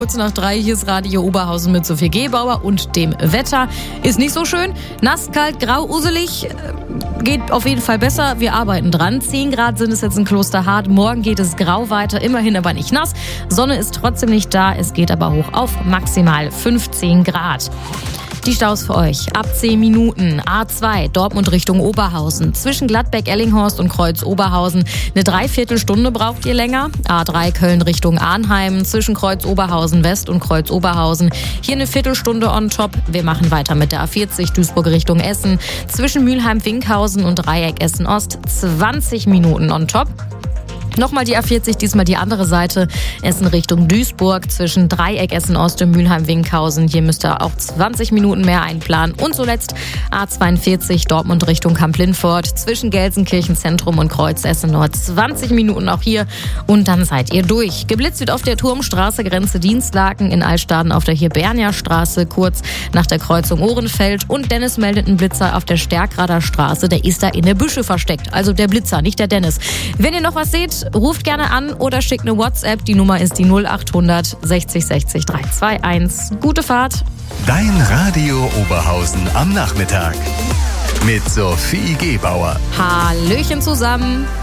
Kurz nach 3, hier ist Radio Oberhausen mit Sophie Gebauer und dem Wetter. Ist nicht so schön, nass, kalt, grau, uselig, geht auf jeden Fall besser, wir arbeiten dran. 10 Grad sind es jetzt in Klosterhardt, morgen geht es grau weiter, immerhin aber nicht nass. Sonne ist trotzdem nicht da, es geht aber hoch auf maximal 15 Grad. Die Staus für euch. Ab 10 Minuten. A2 Dortmund Richtung Oberhausen. Zwischen Gladbeck, Ellinghorst und Kreuz Oberhausen. Eine Dreiviertelstunde braucht ihr länger. A3 Köln Richtung Arnheim. Zwischen Kreuz Oberhausen West und Kreuz Oberhausen. Hier eine Viertelstunde on top. Wir machen weiter mit der A40 Duisburg Richtung Essen. Zwischen Mülheim-Winkhausen und Dreieck Essen Ost. 20 Minuten on top. Nochmal die A40, diesmal die andere Seite, Essen Richtung Duisburg, zwischen Dreieck Essen Ost und Mülheim-Winkhausen. Hier müsst ihr auch 20 Minuten mehr einplanen. Und zuletzt A42 Dortmund Richtung Kamp-Lindfort, zwischen Gelsenkirchen Zentrum und Kreuz Essen Nord. 20 Minuten auch hier und dann seid ihr durch. Geblitzt wird auf der Turmstraße, Grenze Dienstlaken, in Altstaden auf der Hirbernia Straße, kurz nach der Kreuzung Ohrenfeld. Und Dennis meldet einen Blitzer auf der Stärkrader Straße, der ist da in der Büsche versteckt. Also der Blitzer, nicht der Dennis. Wenn ihr noch was seht, ruft gerne an oder schickt eine WhatsApp. Die Nummer ist die 0800 60 60 321. Gute Fahrt. Dein Radio Oberhausen am Nachmittag. Mit Sophie Gebauer. Hallöchen zusammen.